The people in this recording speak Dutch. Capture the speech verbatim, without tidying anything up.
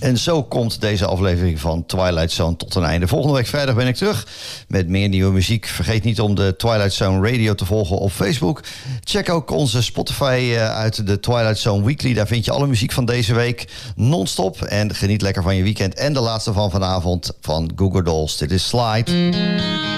En zo komt deze aflevering van Twilight Zone tot een einde. Volgende week vrijdag ben ik terug met meer nieuwe muziek. Vergeet niet om de Twilight Zone Radio te volgen op Facebook. Check ook onze Spotify uit de Twilight Zone Weekly. Daar vind je alle muziek van deze week non-stop. En geniet lekker van je weekend. En de laatste van vanavond van Google Dolls. Dit is Slide.